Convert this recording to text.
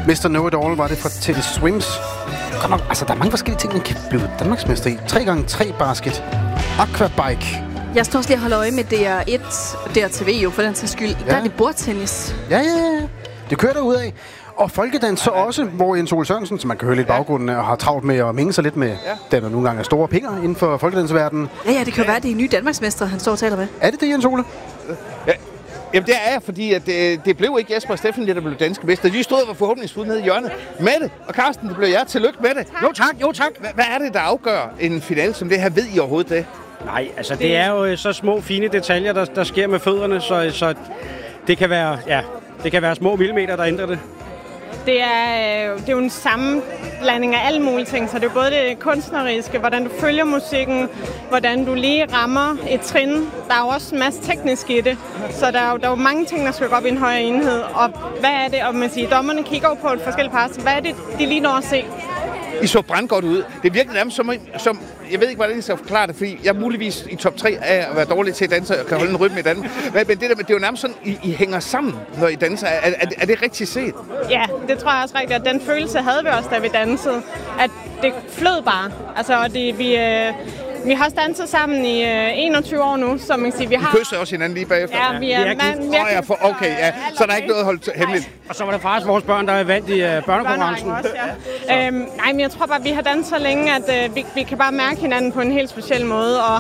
Mr. Know-It-All var det fra Teddy Swims. Altså, der er mange forskellige ting, man kan blive danmarksmester i. 3x3 basket. Aquabike. Jeg står også lige og holder øje med DR1 og DRTV jo, for den sags skyld. Ja. Der er det bordtennis. Ja. Det kører derudad. Og folkedans så også, hvor Jens Ole Sørensen, som man kan høre lidt i baggrunden, og har travlt med at minge sig lidt med, den der nogle gange er store pinger inden for folkedansverdenen. Ja, det kan jo være, det er nye danmarksmester, han står og taler med. Er det, Jens Ole? Ja. Jamen, det er fordi at det blev ikke Jesper og Steffen, der blev danske mester. De stod og var forhåbningsfulde nede i hjørnet. Mette og Carsten, det blev jer. Tillykke med det. Jo tak. Hvad er det, der afgør en finale som det her? Ved I overhovedet det? Nej, altså det er jo så små, fine detaljer, der sker med fødderne, så det kan være små millimeter, der ændrer det. Det er jo en sammenblanding af alle mulige ting, så det er både det kunstneriske, hvordan du følger musikken, hvordan du lige rammer et trin. Der er jo også en masse teknisk i det, så der er jo mange ting, der skal gå op i en højere enhed. Og hvad er det, og man siger, dommerne kigger jo på et forskelligt par, hvad er det, de lige når at se? I så brandgodt ud. Det virkede nærmest som jeg ved ikke, hvordan I skal forklare det, fordi jeg er muligvis i top 3 af at være dårlig til at danse og kan holde en rytme i Danmark. Men det er jo nærmest sådan, I hænger sammen, når I danser. Er det rigtigt set? Ja, det tror jeg også rigtigt. Og den følelse havde vi også, da vi dansede. At det flød bare. Altså, vi har også danset sammen i 21 år nu, så man kan sige, vi har... I kysser også hinanden lige bagefter? Ja, vi er okay, ja. Så der er ikke noget at holde hemmeligt. Og så var det faktisk vores børn, der er vandt i børnekonkurrencen. Også, ja. Nej, men jeg tror bare, vi har danset så længe, at vi kan bare mærke hinanden på en helt speciel måde, og